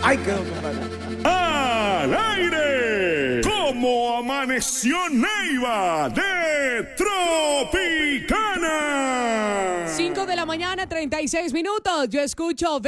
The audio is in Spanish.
Ay, quedó, compadre. ¡Al aire! ¿Cómo amaneció Neiva de Tropicana? 5 de la mañana, 36 minutos. Yo escucho